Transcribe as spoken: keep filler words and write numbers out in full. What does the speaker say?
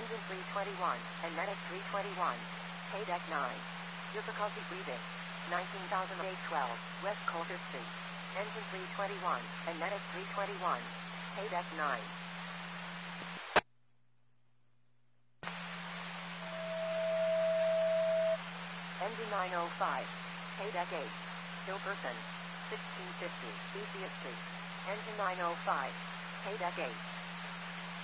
Engine three twenty-one, and Medic three twenty-one. Paydeck nine. Difficulty breathing. nineteen thousand eight hundred twelve, West Coulter Street. Engine three twenty-one, and Medic three twenty-one. Paydeck nine. Engine nine oh five. Paydeck eight. Hilperson. sixteen fifty, Lucia Street. Engine nine oh five. Paydeck eight.